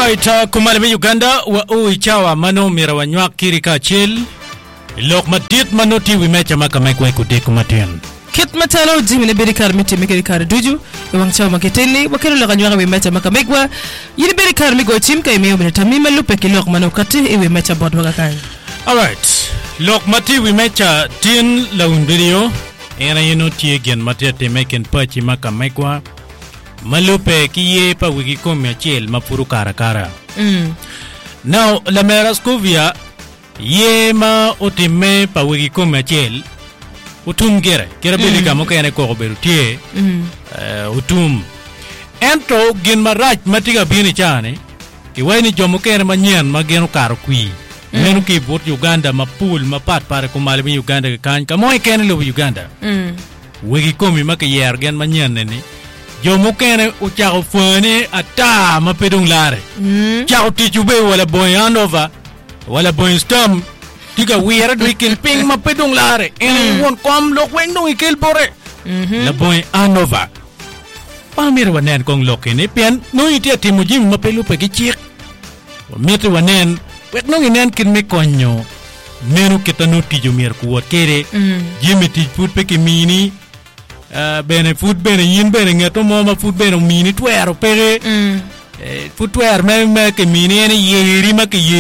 Alright, kumalimi Uganda wa uichawa mano mira wanywak kirika chil lok matit manoti wimecha makamekwe kudeku matien kit matalo jimine berikar miti mekerikar duju wang chawa maketeni wakero la kanywa wimecha makamekwa yini berikar migo chimka imeo betamima lupe kilok mano kati wimecha bod wagakan. Alright, lok mati wimecha tin laun video ena yenoti again matete meken pachi makamekwa malupe kiye pa wiki komya chel mapuru kara. Now la mera scovia ye ma otime pa wiki komya chel utum gere bili kamo kayane ko berutie utum ento gin maraj matiga bini chane ki wayni jomo kene manyen mageno karo kui menu ki bot Uganda mapul mapat pare kumale bi Uganda kan kamo kene lo Uganda wiki komi makayer gen manyen neni jomo kene uchao fone ata mapedong lare chao tichube wala boy handover wala boy stam tiga wira dwikin ping mapedong lare en won kom lok wendong ikel bore la boy handover pamir wanen kong lokene pian no itia timujim mapelu pagi chik mete wanen wet no inen kin me konyo menu ketanu tijumir kuot kere jimi tijput peki mini bene food bene yin bene ngato moma food bene mini twero pere food twero me ke mini ene yeri ma ke